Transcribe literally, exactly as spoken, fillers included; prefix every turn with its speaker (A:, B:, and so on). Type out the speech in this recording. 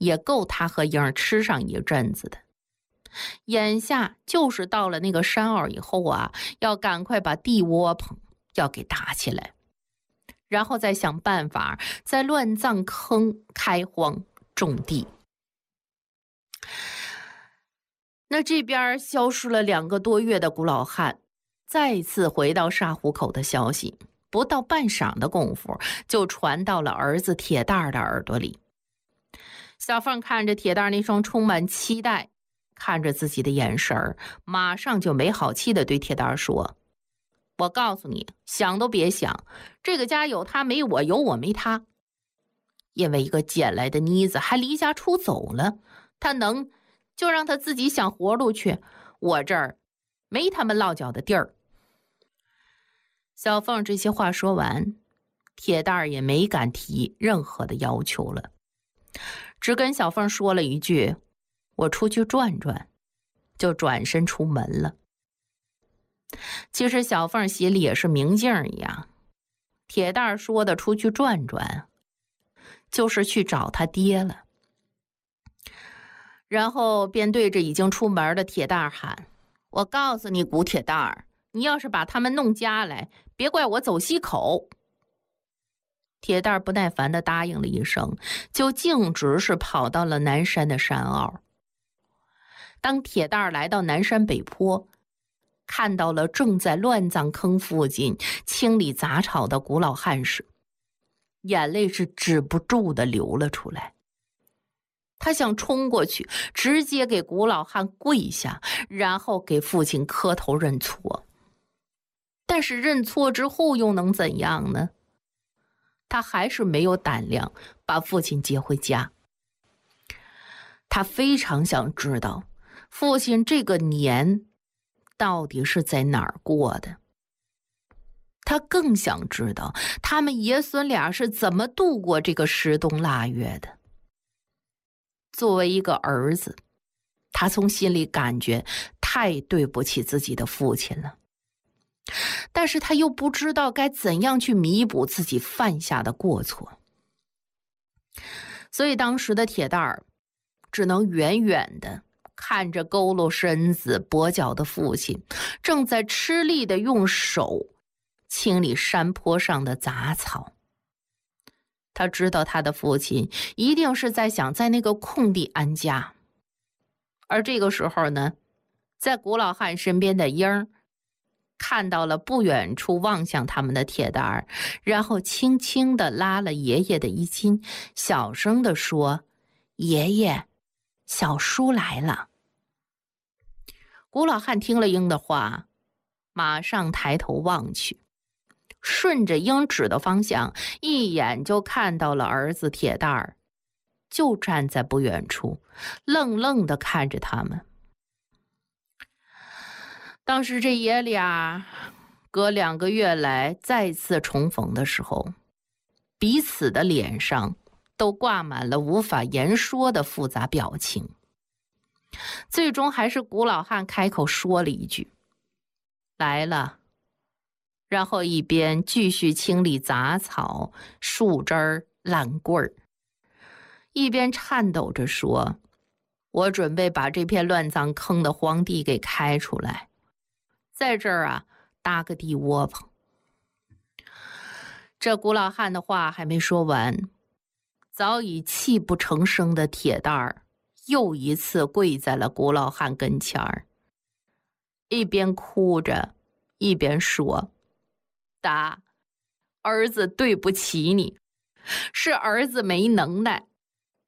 A: 也够他和英儿吃上一阵子的。眼下就是到了那个山坳以后啊，要赶快把地窝棚要给搭起来，然后再想办法在乱葬坑开荒种地。那这边消失了两个多月的古老汉再次回到沙湖口的消息，不到半晌的功夫就传到了儿子铁蛋儿的耳朵里。小凤看着铁蛋儿那双充满期待看着自己的眼神儿，马上就没好气地对铁蛋儿说：我告诉你，想都别想，这个家有他没我，有我没他。因为一个捡来的妮子还离家出走了，他能就让他自己想活路去，我这儿没他们落脚的地儿。小凤这些话说完，铁蛋儿也没敢提任何的要求了，只跟小凤说了一句：我出去转转，就转身出门了。其实小凤心里也是明镜一样，铁蛋儿说的出去转转，就是去找他爹了。然后便对着已经出门的铁蛋儿喊：我告诉你，古铁蛋儿，你要是把他们弄家来，别怪我走西口。铁蛋儿不耐烦地答应了一声，就径直是跑到了南山的山坳。当铁蛋儿来到南山北坡，看到了正在乱葬坑附近清理杂草的古老汉时，眼泪是止不住地流了出来。他想冲过去，直接给古老汉跪下，然后给父亲磕头认错。但是认错之后又能怎样呢？他还是没有胆量把父亲接回家。他非常想知道父亲这个年到底是在哪儿过的。他更想知道他们爷孙俩是怎么度过这个十冬腊月的。作为一个儿子，他从心里感觉太对不起自己的父亲了，但是他又不知道该怎样去弥补自己犯下的过错。所以当时的铁蛋儿只能远远的看着佝偻身子跛脚的父亲正在吃力的用手清理山坡上的杂草。他知道他的父亲一定是在想在那个空地安家。而这个时候呢，在古老汉身边的英儿看到了不远处望向他们的铁蛋儿，然后轻轻地拉了爷爷的衣襟，小声地说：爷爷，小叔来了。古老汉听了鹰的话，马上抬头望去，顺着鹰指的方向，一眼就看到了儿子铁蛋儿就站在不远处，愣愣地看着他们。当时这爷俩隔两个月来再次重逢的时候，彼此的脸上都挂满了无法言说的复杂表情。最终还是古老汉开口说了一句：来了。然后一边继续清理杂草、树枝儿、烂棍儿，一边颤抖着说：我准备把这片乱葬坑的荒地给开出来，在这儿啊搭个地窝棚。这古老汉的话还没说完，早已泣不成声的铁蛋儿又一次跪在了古老汉跟前儿，一边哭着一边说：大，儿子对不起你，是儿子没能耐，